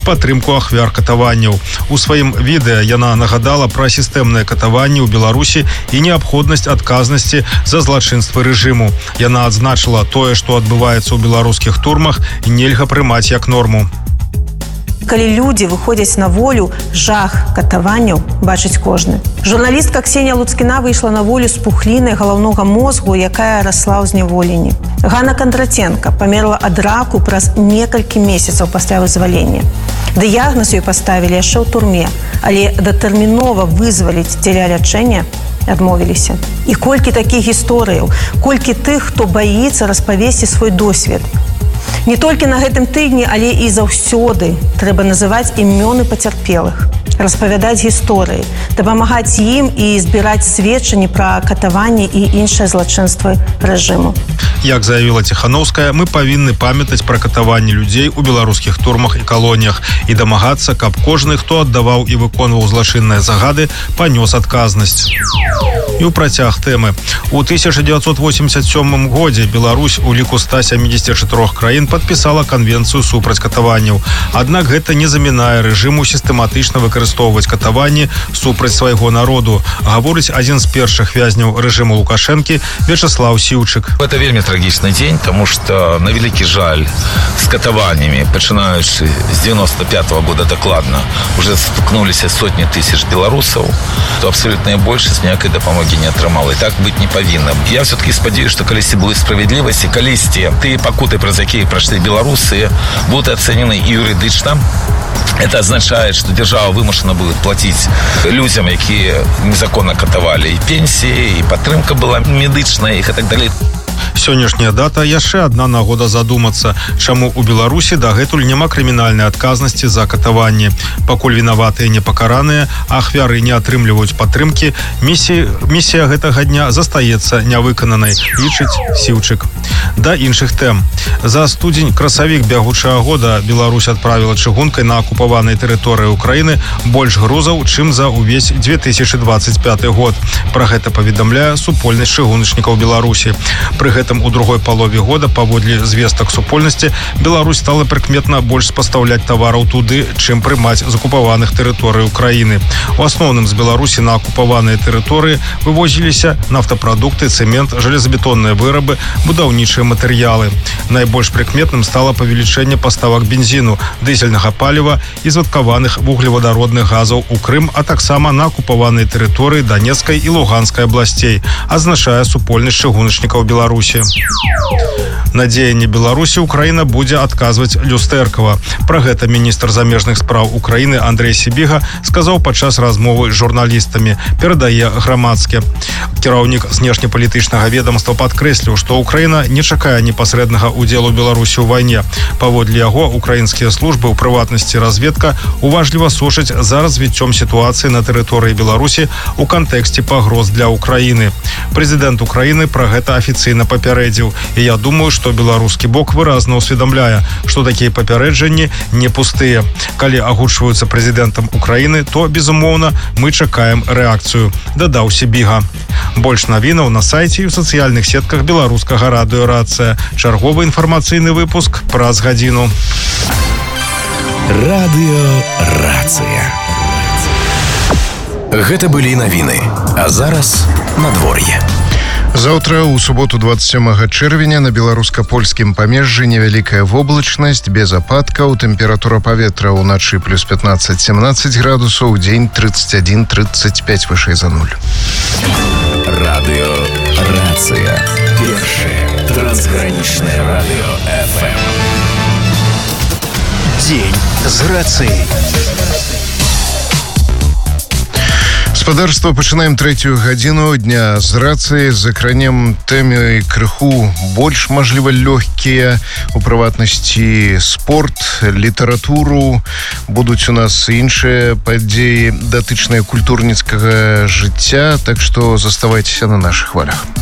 падтрымку ахвяр катаванняў. У сваім відэа яна нагадала пра сістэмнае катаванне ў Беларусі і неабходнасць адказнасці за злачынствы рэжыму. Яна адзначыла тое, што адбываецца ў беларускіх турмах, нельга прымаць як норму. Калі людзі выходзяць на волю, жах катаванняў бачыць кожны. Журналістка Ксенія Луцкіна выйшла на волю з пухлінай галаўнога мозгу, якая расла ў зняволенні. Ганна Кондратенко памерла ад раку праз некалькі месяцаў пасля вызвалення. Дыягназ ёй паставілі яшчэ ў турме, але датэрмінова вызваліць дзеля лячэння адмовіліся. І колькі такіх гісторыяў, колькі тых, хто баіцца распавесці свой досвед. Не толькі на гэтым тыдні, але і заўсёды трэба называць імёны пацярпелых, распавядаць гісторыі, дапамагаць ім і збіраць сведчанні пра катаванні і іншыя злачынствы рэжыму. Як заявіла Ціхановская, мы павінны памятаць пра катаванні людзей у беларускіх турмах і калоніях і дамагацца, каб кожны, хто аддаваў і выконваў злачынныя загады, панёс адказнасць. І ў працяг тэмы. У 1987 годзе Беларусь у ліку 174 краін падпісала канвенцыю супраць катаванняў. Аднак гэта не замінае рэжыму сістэматычна выкарыстоўваць катаванні супраць свайго народу, гаворыць адзін з першых вязняў рэжыму Лукашэнкі Вячеслав Сіўчык. Это вельмі трагічны дзень, тому что на вялікі жаль з катаваннямі, пачынаючы з 95-го года дакладна, уже стукнуліся сотні тысяч беларусаў, то абсолютная большасць ніякай дапамогі не атрымала. І так быць не павінна. Я все-таки спадзяюся, што калісьці будуць справядлівасць, і калісьці тыя пакуты, праз якія прайшлі беларусы, будут оценены юридично. Это означает, что держава вымушена будет платить людям, якія незаконно катавали, и пенсии, и падтрымка была медычная, и так далее. Сённяшняя дата яшчэ адна нагода задумацца, чаму ў Беларусі дагэтуль няма крымінальнай адказнасці за катаванні. Пакуль вінаватыя не пакараныя, а ахвяры не атрымліваюць падтрымкі, місія гэтага дня застаецца нявыкананай, лічыць Сіўчык. Да іншых тэм. За студзень-красавік бягучага года Беларусь адправіла чыгункай на акупаванай тэрыторыі Украіны больш грузаў, чым за ўвесь 2025 год. Пра гэта паведамляе супольнасць чыгуначнікаў Беларусі. Пры гэтым у другой палове года, паводле звестак супольнасці, Беларусь стала прыкметна больш спастаўляць тавараў туды, чым прымаць з акупаваных тэрыторый Украіны. У асноўным з Беларусі на акупаваныя тэрыторыі вывозіліся нафтапрадукты, цэмент, жалезабетонныя вырабы, будаўнічыя матэрыялы. Найбольш прыкметным стала павелічэнне паставак бензіну, дызельнага паліва і звадкаваных вуглевадародных газаў у Крым, а таксама на акупаваныя тэрыторыі Данецкай і Луганскай абласцей, азначае супольнасць чыгуначнікаў Беларусі. На дзеянні Беларусі Украіна будзе адказваць люстэркава. Пра гэта міністр замежных спраў Украіны Андрей Сібіга сказаў падчас размовы з журналістамі, перадае грамадскі. Кіраўнік знешнепалітычнага ведамства падкрэсліў, што Украіна не чакае непасрэднага удзелу Беларусі ў вайне. Паводле яго, украінскія службы, у прыватнасці разведка, уважліва сочаць за развіццём сітуацыі на тэрыторыі Беларусі ў кантэксце пагроз для Украіны. Прэзідэнт Украіны пра гэта афіцыйна папярэдзіў, і я думаю, што беларускі бок выразна ўсведамляе, што такія папярэджанні не пустыя. Калі агучваюцца прэзідэнтам Украіны, то, безумоўна, мы чакаем рэакцыю, дадаў Сібіга. Больш навінаў на сайце і ў сацыяльных сетках беларускага радыё «Рацыя». Чарговы інфармацыйны выпуск праз гадзіну. Радыё «Рацыя». Гэта былі навіны, а зараз надвор'е. Заўтра, у суботу 27 чэрвеня, на беларуска-польскім памежжы невялікая воблачнасць, без ападкаў, тэмпература паветра ўначы плюс 15-17 градусаў, удзень 31-35 вышэй за 0. Радыё «Рацыя». Першае трансгранічнае радыё FM. Дзень з рацыяй. Гаспадарства, пачынаем трэцюю гадзіну дня з рацыі. Закранем тэмы крыху больш, мажліва, лёгкія, у прыватнасці спорт, літаратуру. Будуць у нас іншыя падзеі, датычныя культурніцкага жыцця, так што заставайцеся на нашых хвалях.